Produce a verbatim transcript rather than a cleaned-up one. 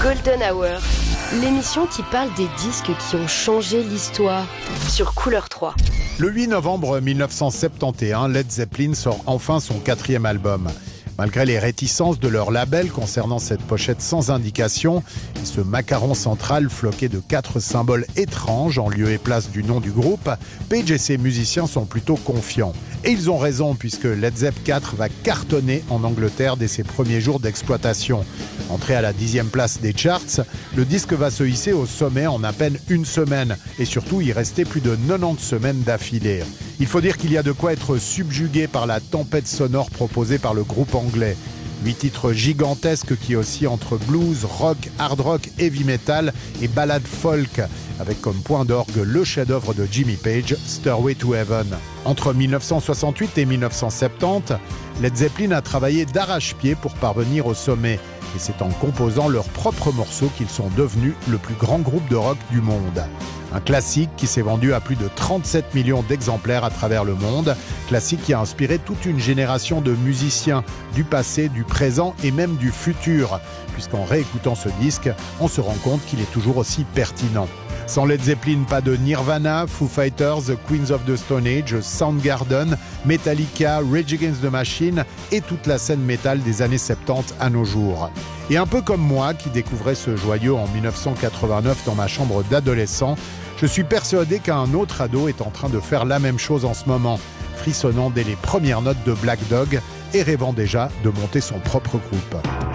Golden Hour, l'émission qui parle des disques qui ont changé l'histoire sur Couleur trois. Le huit novembre mille neuf cent soixante et onze, Led Zeppelin sort enfin son quatrième album. Malgré les réticences de leur label concernant cette pochette sans indication et ce macaron central floqué de quatre symboles étranges en lieu et place du nom du groupe, Page et ses musiciens sont plutôt confiants. Et ils ont raison puisque Led Zepp quatre va cartonner en Angleterre dès ses premiers jours d'exploitation. Entré à la dixième place des charts, le disque va se hisser au sommet en à peine une semaine et surtout y rester plus de quatre-vingt-dix semaines d'affilée. Il faut dire qu'il y a de quoi être subjugué par la tempête sonore proposée par le groupe anglais. Huit titres gigantesques qui oscillent entre blues, rock, hard rock, heavy metal et ballade folk, avec comme point d'orgue le chef-d'œuvre de Jimmy Page, Stairway to Heaven. Entre mille neuf cent soixante-huit et mille neuf cent soixante-dix, Led Zeppelin a travaillé d'arrache-pied pour parvenir au sommet. Et c'est en composant leurs propres morceaux qu'ils sont devenus le plus grand groupe de rock du monde. Un classique qui s'est vendu à plus de trente-sept millions d'exemplaires à travers le monde. Classique qui a inspiré toute une génération de musiciens du passé, du présent et même du futur. Puisqu'en réécoutant ce disque, on se rend compte qu'il est toujours aussi pertinent. Sans Led Zeppelin, pas de Nirvana, Foo Fighters, The Queens of the Stone Age, Soundgarden, Metallica, Rage Against the Machine et toute la scène métal des années soixante-dix à nos jours. Et un peu comme moi, qui découvrais ce joyau en mille neuf cent quatre-vingt-neuf dans ma chambre d'adolescent, je suis persuadé qu'un autre ado est en train de faire la même chose en ce moment, frissonnant dès les premières notes de Black Dog et rêvant déjà de monter son propre groupe.